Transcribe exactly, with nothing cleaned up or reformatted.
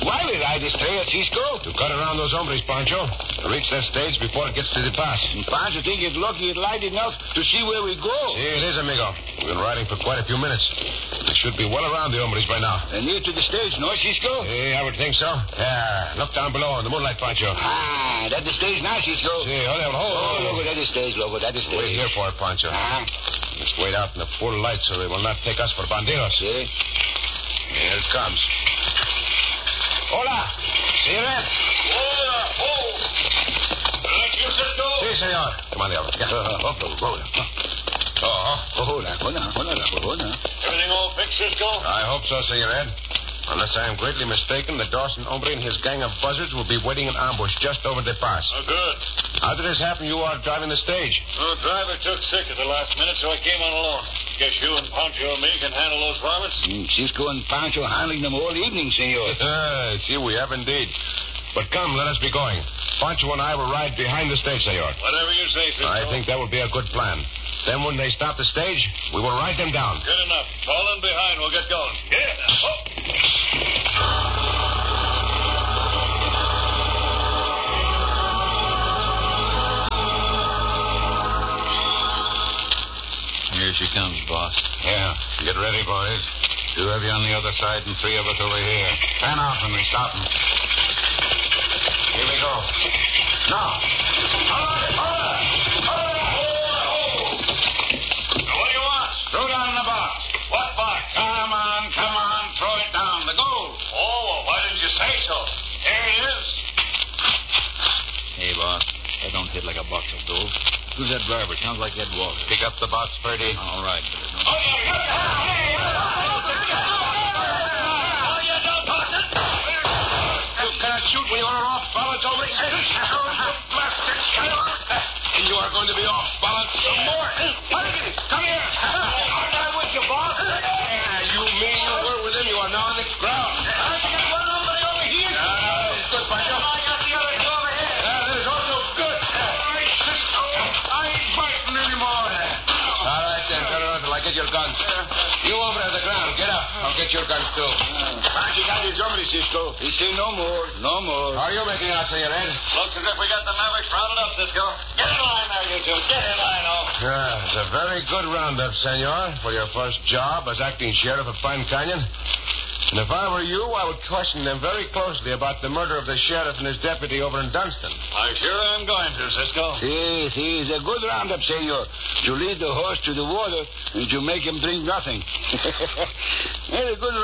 Why we ride this trail, Cisco? To cut around those hombres, Pancho. To reach that stage before it gets to the pass. And Pancho think it's lucky it light enough to see where we go. See, it is, amigo. We've been riding for quite a few minutes. We should be well around the hombres by now. And near to the stage, no, Cisco? Yeah, I would think so. Yeah, look down below in the moonlight, Pancho. Ah, that's the stage now, Cisco. See, hold on, hold Oh, on. look, that is stage, loco, that is stage. Wait here for it, Pancho. Ah, Just wait out in the full light so they will not take us for bandidos. see? Here it comes. Hola. See you then. Hola. Oh. Like you, Cisco? Si, senor. Come on, Diablo. Yeah. Uh, Up, up, roll. Oh, oh. Oh, hold on, hold on, hold on, hold on. Everything all fixed, Cisco? I hope so, Senor Ed. Unless I am greatly mistaken, the Dawson hombre and his gang of buzzards will be waiting in ambush just over the pass. Oh, good. How did this happen? You are driving the stage. The driver took sick at the last minute, so I came on alone. Guess you and Pancho and me can handle those varmints? Mm, Cisco and Pancho handling them all evening, senor. I see, we have indeed. But come, let us be going. Pancho and I will ride behind the stage, senor. Whatever you say, Cisco. I think that will be a good plan. Then when they stop the stage, we will ride them down. Good enough. Fall in behind. We'll get going. Yeah. Oh. Here she comes, boss. Yeah. Get ready, boys. Two of you on the other side and three of us over here. Fan out when we stop them. Here we go. Now. What do you want? Throw down the box. What box? Come on, come on. Throw it down. The gold. Oh, well, why didn't you say so? Here it is. Hey, boss. That don't hit like a box of gold. Who's that driver? Sounds like Ed Walker. Pick up the box, Purdy. All right. But it don't... Oh, yeah, yeah, yeah. Oh, you don't talk it. You cannot shoot when you are off balance over the edge. And you are going to be off balance some more. Come here. I'm not with you, boss. Yeah, you mean you were with him. You are now on the ground. I got one hombre over here. Ah, it's good, Pancho. I got the other two over here. Ah, that is also good. I ain't fighting anymore. All right, then. Turn around till I get your guns. You over at the ground. Get up. I'll get your guns, too. Pancho got his hombre, Cisco. He say no more, no more. How are you making out, Senor Ed? Looks as if we got the Mavericks rounded up, Cisco. Get in line now, you two. Get in line, oh. Yeah, it's a very good roundup, Senor, for your first job as acting sheriff of Pine Canyon. And if I were you, I would question them very closely about the murder of the sheriff and his deputy over in Dunston. I sure am going to, Cisco. See, see, it's a good roundup, senor. To lead the horse to the water and to make him drink nothing. It's a good